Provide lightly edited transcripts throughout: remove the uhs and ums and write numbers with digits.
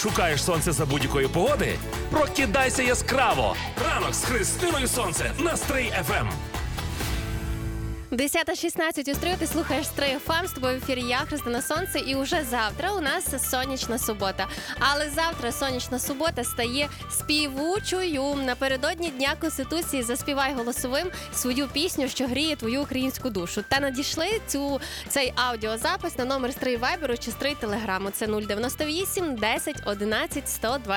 Шукаєш сонце за будь-якої погоди? Прокидайся яскраво! Ранок з Христиною Сонце на Стрий FM. 10:16 у Стрию, ти слухаєш Стрий FM, з тобою в ефірі я, Христина Сонце, і уже завтра у нас сонячна субота. Але завтра сонячна субота стає співучою. Напередодні Дня Конституції заспівай голосовим свою пісню, що гріє твою українську душу. Та надійшли цей аудіозапис на номер Стрий Вайберу чи Стрий Телеграму. Це 098 10 11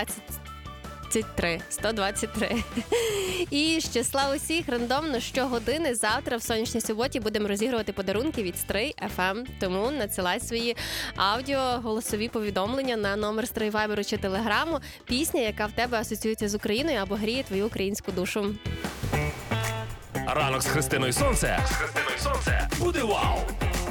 123. І з числа усіх рандомно щогодини завтра в сонячній суботі будемо розігрувати подарунки від Стрий FM. Тому надсилай свої аудіо-голосові повідомлення на номер Стрий Вайберу чи Телеграму. Пісня, яка в тебе асоціюється з Україною або гріє твою українську душу. Ранок з Христиною Сонце. Буде вау!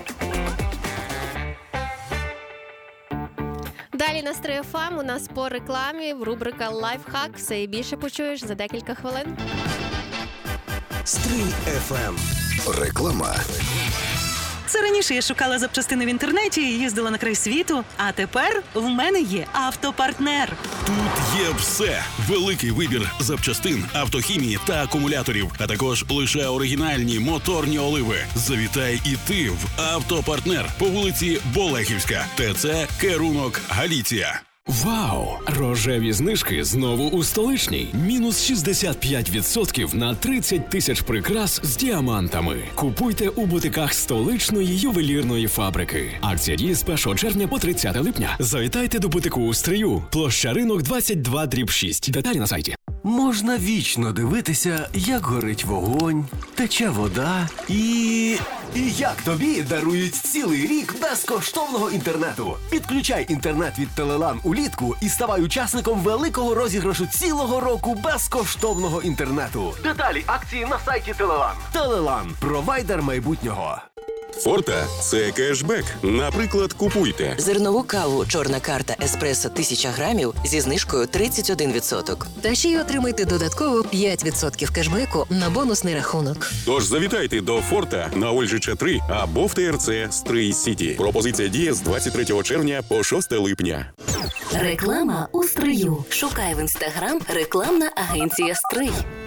Далі на Стрий FM у нас по рекламі рубрика «Лайфхак». Все і більше почуєш за декілька хвилин. Стрий FM. Реклама. Це раніше я шукала запчастини в інтернеті, їздила на край світу, а тепер в мене є автопартнер. Тут є все. Великий вибір запчастин, автохімії та акумуляторів, а також лише оригінальні моторні оливи. Завітай і ти в автопартнер по вулиці Болехівська, ТЦ Керунок, Галіція. Вау! Рожеві знижки знову у столичній. Мінус 65% на 30 тисяч прикрас з діамантами. Купуйте у бутиках столичної ювелірної фабрики. Акція діє з 1 червня по 30 липня. Завітайте до бутику у Стрию. Площа Ринок 22/6. Деталі на сайті. Можна вічно дивитися, як горить вогонь, тече вода і як тобі дарують цілий рік безкоштовного інтернету. Підключай інтернет від Телелан улітку і ставай учасником великого розіграшу цілого року безкоштовного інтернету. Деталі акції на сайті Телелан. Телелан – провайдер майбутнього. Форта – це кешбек. Наприклад, купуйте зернову каву «Чорна карта Еспресо» 1000 грамів зі знижкою 31%. Та ще й отримайте додатково 5% кешбеку на бонусний рахунок. Тож завітайте до Форта на Ольжича 3 або в ТРЦ Стрий Сіті. Пропозиція діє з 23 червня по 6 липня. Реклама у Стрию. Шукай в Інстаграм рекламна агенція «Стрий».